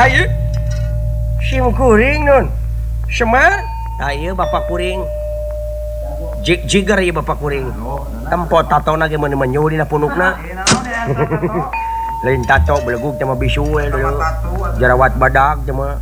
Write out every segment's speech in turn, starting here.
simkuring nun Semar ayo Bapak kuring jigger ya Bapak kuring tempo tato na gimana menyuri na punukna lain tato beleguk sama bisul jerawat badak sama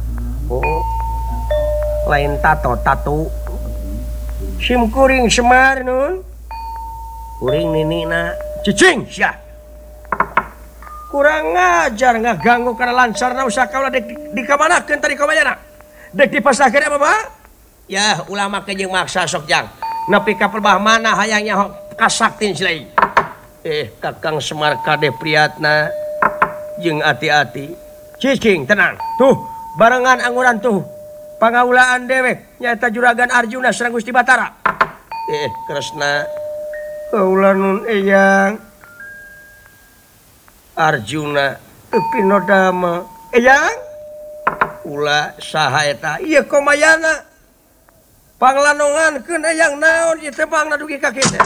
lain tato simkuring Semar nun kuring nini na cicing syah kurang ngajar nggak ganggu karena lancar na usah kaulah di kamanakeun tadi kamayana dek dipasahkeun apa Pak ya ulama ke jeung maksa sok jang nepi ka perbah mana hayangnya kasaktin silai Kakang Semar kade priatna jeung ati-ati cicing tenang tuh barengan anguran tuh pangaulaan dewek nyata juragan Arjuna sareng Gusti Batara Kresna kaula nun eyang Arjuna Pinodama eyang ulah saha eta ieu komayana panglanongankeun eyang naon ieu teh bangna dugi ka kitu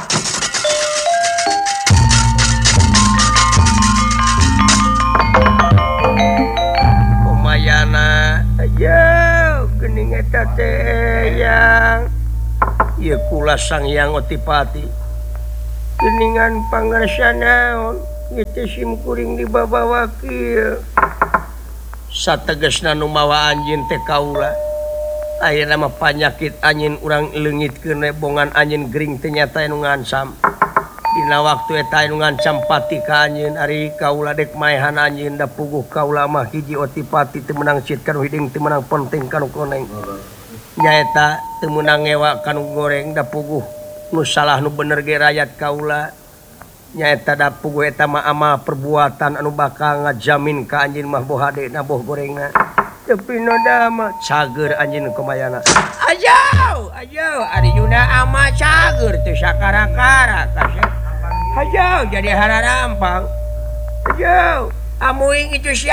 komayana aya geuning eta teh eyang ieu kula Sang Hyang Otipati geuningan pangarsa naon itu simkuring dibawa kieu sategesna nu mawa anjeun teh kaula ayeuna mah panyakit anjeun urang leungitkeun bongan anjeun gering teh nyata anu ngancam dina waktu eta anu ngancam pati ka anjeun ari kaula dek maehan anjeun da puguh kaula mah hiji Otipati teu meunang cit kanu hiding teu meunang penting kanu koneng nyaeta teu meunang ngewa kanu goreng da puguh nu salah nu bener ge rakyat kaula nyaeta da puguh eta mah amal perbuatan anu bakal ngajamin ka anjeun mah boh hade na boh gorengna tapi noda mah cager anjeun kumayana ayo ari Yuna ama cager teu sakara-kara kasih ayo jadi hararampang ayo amuing itu